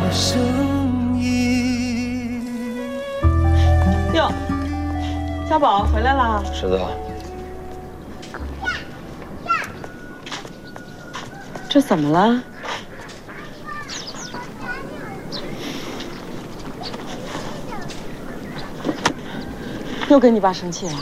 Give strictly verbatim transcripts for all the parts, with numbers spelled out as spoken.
声音。 哟，小宝回来啦？ 是的。 这怎么了？又跟你爸生气了？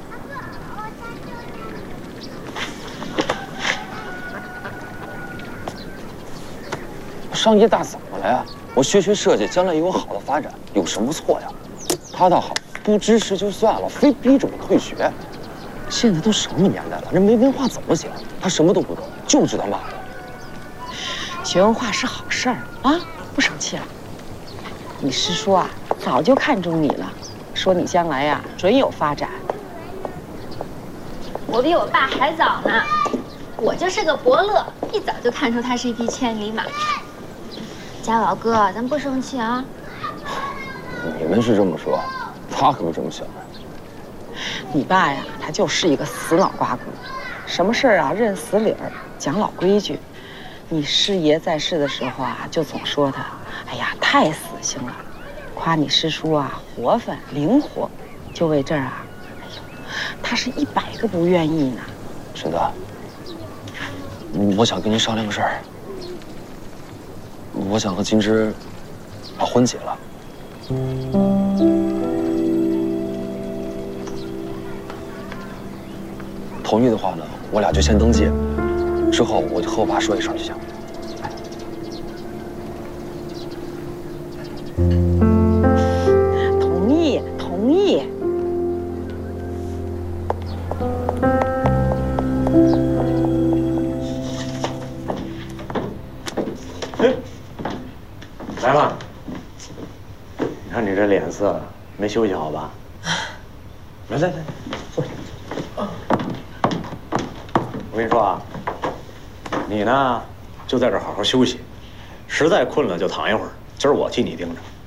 上医大怎么了呀？我学学设计，将来有好的发展，有什么错呀？他倒好，不支持就算了，非逼着我退学。现在都什么年代了，人没文化怎么行？他什么都不懂，就知道骂我。 学文化是好事儿啊，不生气了。你师叔啊，早就看中你了，说你将来呀准有发展。 我比我爸还早呢，我就是个伯乐，一早就看出他是一匹千里马。家宝哥，咱不生气啊。 你们是这么说，他可不这么想。 你爸呀，他就是一个死脑瓜骨，什么事儿啊认死理儿，讲老规矩。你师爷在世的时候啊，就总说他，哎呀，太死性了，夸你师叔啊活泛灵活。就为这儿啊，哎呦，他是一百个不愿意呢。 沈德，我想跟您商量个事儿。我想和金枝把婚结了。同意的话呢，我俩就先登记，之后我就和我爸说一声就行。 同意，同意。 来吧，你看你这脸色，没休息好吧？来来来，坐。我跟你说啊，你呢就在这儿好好休息，实在困了就躺一会儿。今儿我替你盯着。